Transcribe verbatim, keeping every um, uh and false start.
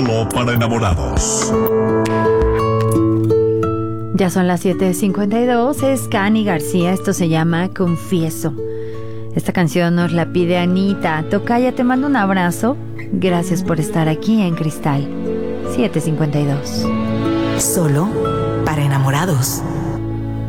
Solo para enamorados. Ya son las siete cincuenta y dos, es Cani García, esto se llama Confieso. Esta canción nos la pide Anita. Tocaya, te mando un abrazo. Gracias por estar aquí en Cristal. siete cincuenta y dos. Solo para enamorados.